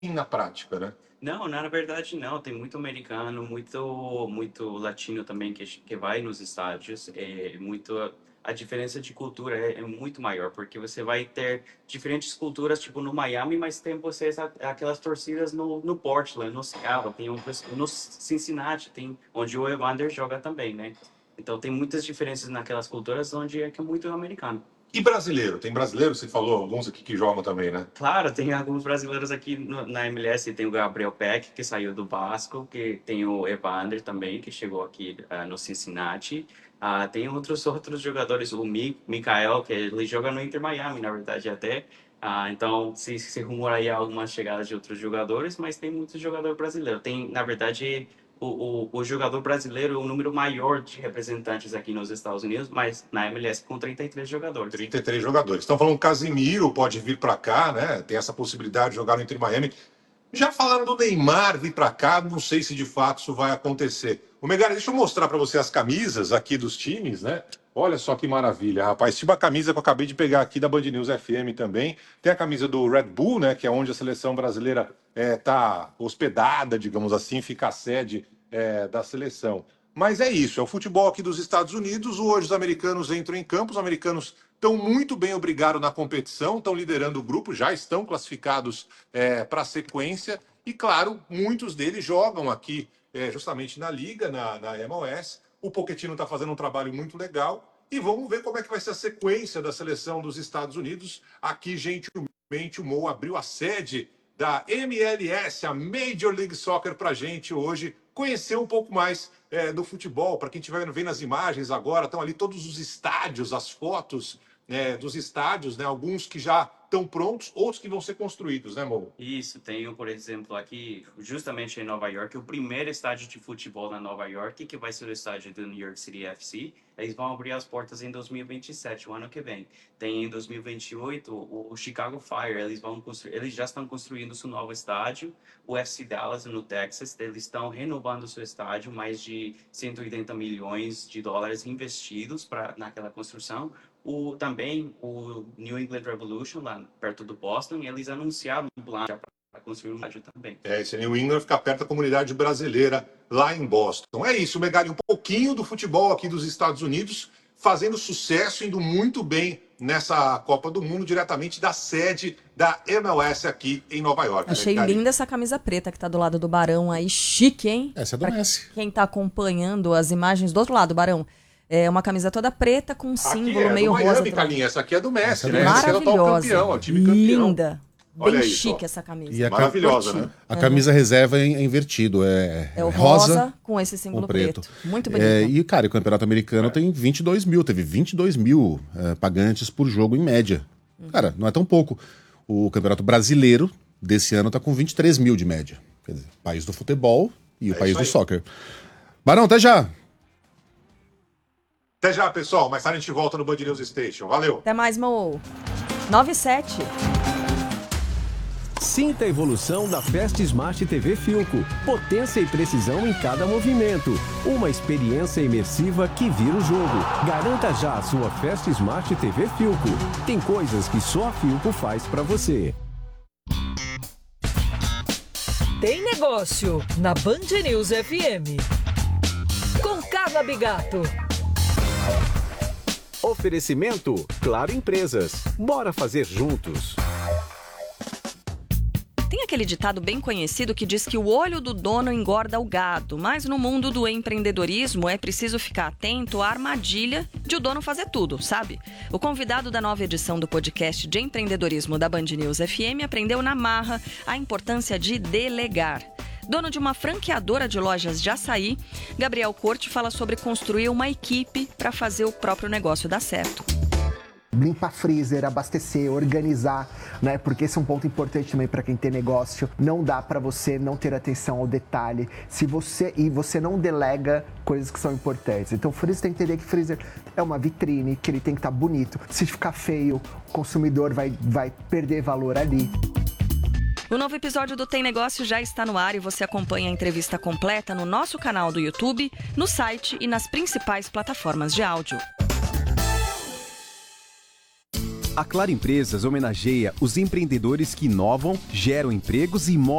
na prática, né? Não, na verdade não. Tem muito americano, muito latino também que vai nos estádios. A diferença de cultura é muito maior, porque você vai ter diferentes culturas, tipo no Miami, mas tem aquelas torcidas no Portland, no Seattle, tem outras no Cincinnati, tem onde o Evander joga também, né? Então tem muitas diferenças naquelas culturas onde é muito americano. E brasileiro? Tem brasileiro? Você falou alguns aqui que jogam também, né? Claro, tem alguns brasileiros aqui na MLS. Tem o Gabriel Peck, que saiu do Vasco, que tem o Evander também, que chegou aqui no Cincinnati. Tem outros jogadores, o Mikael, que ele joga no Inter Miami, na verdade, até. Então, se rumora aí algumas chegadas de outros jogadores, mas tem muitos jogadores brasileiros. Tem, na verdade, o jogador brasileiro, o número maior de representantes aqui nos Estados Unidos, mas na MLS com 33 jogadores. 33 jogadores. Estão falando que o Casimiro pode vir para cá, né? Tem essa possibilidade de jogar no Inter Miami. Já falaram do Neymar vir para cá, não sei se de fato isso vai acontecer. O Megali, deixa eu mostrar para você as camisas aqui dos times, né? Olha só que maravilha, rapaz. Tipo a camisa que eu acabei de pegar aqui da Band News FM também. Tem a camisa do Red Bull, né? Que é onde a seleção brasileira está hospedada, digamos assim, fica a sede da seleção. Mas é isso, é o futebol aqui dos Estados Unidos. Hoje os americanos entram em campo, os americanos estão muito bem obrigados na competição, estão liderando o grupo, já estão classificados para a sequência. E, claro, muitos deles jogam aqui justamente na Liga, na MLS. O Pochettino está fazendo um trabalho muito legal. E vamos ver como é que vai ser a sequência da seleção dos Estados Unidos. Aqui, gentilmente, o Mo abriu a sede da MLS, a Major League Soccer, para a gente hoje conhecer um pouco mais do futebol. Para quem estiver vendo as imagens agora, estão ali todos os estádios, as fotos dos estádios, né? Alguns que já estão prontos, outros que vão ser construídos, né, Mo? Isso, tenho, por exemplo, aqui, justamente em Nova York, o primeiro estádio de futebol na Nova York, que vai ser o estádio do New York City FC. Eles vão abrir as portas em 2027, o ano que vem. Tem em 2028 o Chicago Fire, eles já estão construindo seu novo estádio. O FC Dallas, no Texas, eles estão renovando seu estádio, mais de 180 milhões de dólares investidos naquela construção. Também o New England Revolution, lá perto do Boston, eles anunciaram um plano para construir um estádio também. Esse New England fica perto da comunidade brasileira lá em Boston. É isso, Megali, um pouquinho do futebol aqui dos Estados Unidos, fazendo sucesso, indo muito bem nessa Copa do Mundo, diretamente da sede da MLS aqui em Nova York. Achei linda essa camisa preta que tá do lado do Barão aí, chique, hein? Essa é do Messi. Quem tá acompanhando as imagens do outro lado, Barão, é uma camisa toda preta com um símbolo meio rosa. Miami, Calinha, essa aqui é do Messi, né? Maravilhosa. Esse é o atual campeão, o time campeão. Linda. Olha Bem isso, chique ó. essa camisa. E Maravilhosa, né? A camisa reserva é invertido. É o rosa com esse símbolo com preto. Muito bonito. E, cara, o Campeonato Americano tem 22 mil. Teve 22 mil pagantes por jogo em média. Cara, não é tão pouco. O Campeonato Brasileiro desse ano tá com 23 mil de média. Quer dizer, país do futebol e o país do soccer. Barão, até já! Até já, pessoal. Mais tarde a gente volta no Band News Station. Valeu! Até mais, Mo. 97. Sinta a evolução da Fast Smart TV Philco. Potência e precisão em cada movimento. Uma experiência imersiva que vira o jogo. Garanta já a sua Fast Smart TV Philco. Tem coisas que só a Philco faz pra você. Tem negócio na Band News FM. Com Carla Bigato. Oferecimento Claro Empresas. Bora fazer juntos. Tem aquele ditado bem conhecido que diz que o olho do dono engorda o gado, mas no mundo do empreendedorismo é preciso ficar atento à armadilha de o dono fazer tudo, sabe? O convidado da nova edição do podcast de empreendedorismo da Band News FM aprendeu na marra a importância de delegar. Dono de uma franqueadora de lojas de açaí, Gabriel Corte fala sobre construir uma equipe para fazer o próprio negócio dar certo. Limpar freezer, abastecer, organizar, né? Porque esse é um ponto importante também para quem tem negócio. Não dá para você não ter atenção ao detalhe. Você não delega coisas que são importantes. Então, o freezer tem que entender que freezer é uma vitrine, que ele tem que estar bonito. Se ficar feio, o consumidor vai perder valor ali. O novo episódio do Tem Negócio já está no ar e você acompanha a entrevista completa no nosso canal do YouTube, no site e nas principais plataformas de áudio. A Claro Empresas homenageia os empreendedores que inovam, geram empregos e